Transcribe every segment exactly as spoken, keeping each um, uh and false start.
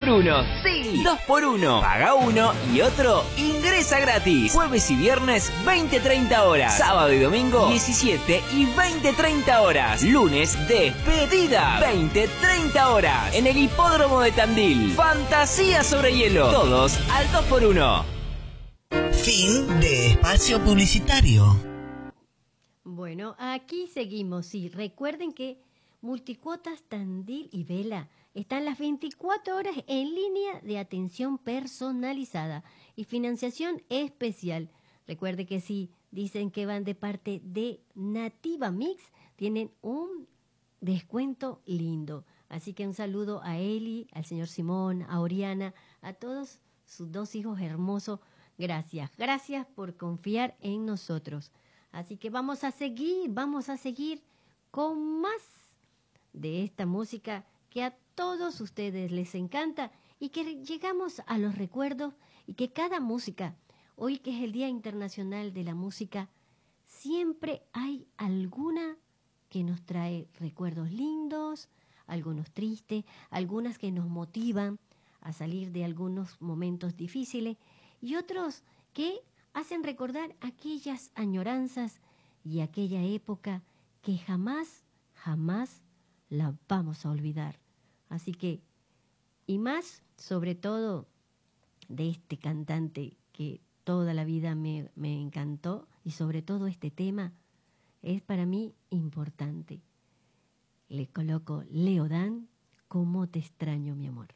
uno. Sí, dos por uno. Paga uno y otro ingresa gratis. Jueves y viernes, veinte treinta horas. Sábado y domingo, diecisiete y veinte treinta horas. Lunes, despedida, veinte treinta horas. En el hipódromo de Tandil. Fantasía sobre hielo. Todos al dos por uno. Fin de espacio publicitario. Bueno, aquí seguimos. Sí, recuerden que Multicuotas Tandil y Vela están las veinticuatro horas en línea de atención personalizada y financiación especial. Recuerde que si dicen que van de parte de Nativa Mix, tienen un descuento lindo. Así que un saludo a Eli, al señor Simón, a Oriana, a todos sus dos hijos hermosos. Gracias, gracias por confiar en nosotros. Así que vamos a seguir, vamos a seguir con más de esta música que a todos ustedes les encanta y que llegamos a los recuerdos y que cada música, hoy que es el Día Internacional de la Música, siempre hay alguna que nos trae recuerdos lindos, algunos tristes, algunas que nos motivan a salir de algunos momentos difíciles y otros que hacen recordar aquellas añoranzas y aquella época que jamás, jamás la vamos a olvidar. Así que, y más sobre todo de este cantante que toda la vida me, me encantó y sobre todo este tema es para mí importante. Le coloco Leo Dan, ¿Cómo te extraño, mi amor?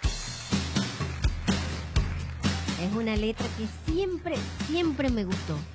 Es una letra que siempre, siempre me gustó.